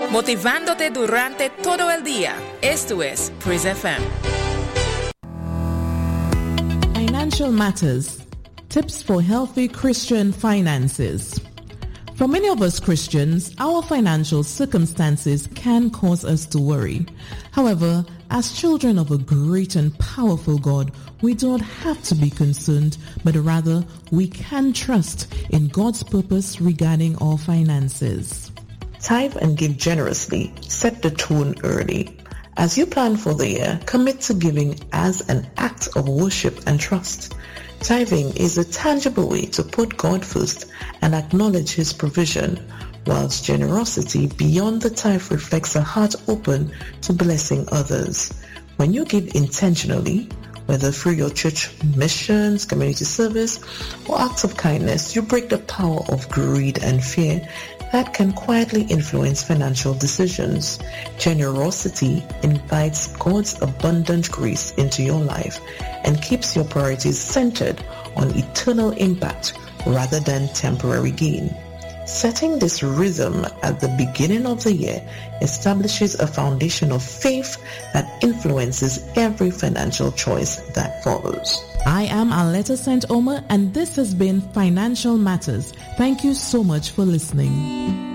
motivándote durante todo el día. Esto es Praise FM. Financial Matters. Tips for healthy Christian finances. For many of us Christians, our financial circumstances can cause us to worry. However, as children of a great and powerful God, we do not have to be concerned, but rather we can trust in God's purpose regarding our finances. Tithe and give generously. Set the tone early. As you plan for the year, commit to giving as an act of worship and trust. Tithing is a tangible way to put God first and acknowledge His provision, whilst generosity beyond the tithe reflects a heart open to blessing others. When you give intentionally, whether through your church missions, community service, or acts of kindness, you break the power of greed and fear that can quietly influence financial decisions. Generosity invites God's abundant grace into your life and keeps your priorities centered on eternal impact rather than temporary gain. Setting this rhythm at the beginning of the year establishes a foundation of faith that influences every financial choice that follows. I am Aletta St. Omer, and this has been Financial Matters. Thank you so much for listening.